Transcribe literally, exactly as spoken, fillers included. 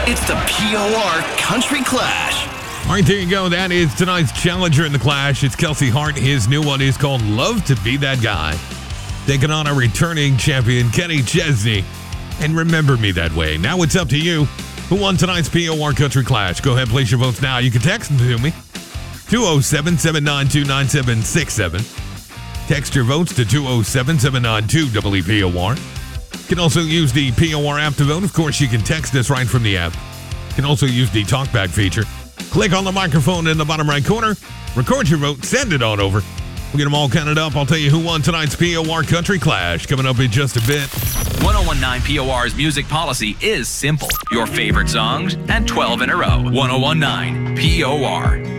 It's the P O R Country Clash. All right, there you go. That is tonight's challenger in the Clash. It's Kelsey Hart. His new one is called Love to Be That Guy. Taking on our returning champion, Kenny Chesney. And Remember Me That Way. Now it's up to you. Who won tonight's P O R Country Clash? Go ahead and place your votes now. You can text them to me. two oh seven, seven nine two, nine seven six seven. Text your votes to two oh seven, seven nine two, W E P O R. You can also use the P O R app to vote. Of course, you can text us right from the app. You can also use the TalkBack feature. Click on the microphone in the bottom right corner. Record your vote. Send it on over. We'll get them all counted up. I'll tell you who won tonight's P O R Country Clash coming up in just a bit. ten nineteen P O R's music policy is simple. Your favorite songs and twelve in a row. ten nineteen P O R.